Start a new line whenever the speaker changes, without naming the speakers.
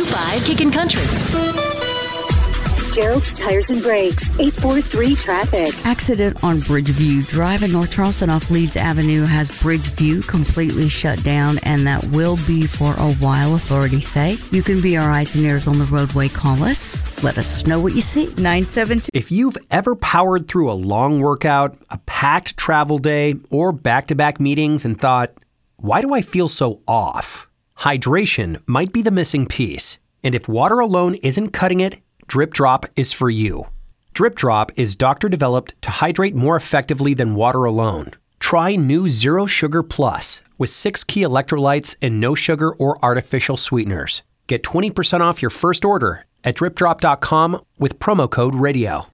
105 Kickin' Country.
Gerald's Tires and Brakes, 843 traffic.
Accident on Bridgeview Drive in North Charleston off Leeds Avenue has Bridgeview completely shut down, and that will be for a while, authorities say. You can be our eyes and ears on the roadway. Call us. Let us know what you see. 972.
If you've ever powered through a long workout, a packed travel day, or back-to-back meetings and thought, why do I feel so off? Hydration might be the missing piece. And if water alone isn't cutting it, Drip Drop is for you. Drip Drop is doctor-developed to hydrate more effectively than water alone. Try new Zero Sugar Plus with 6 key electrolytes and no sugar or artificial sweeteners. Get 20% off your first order at dripdrop.com with promo code RADIO.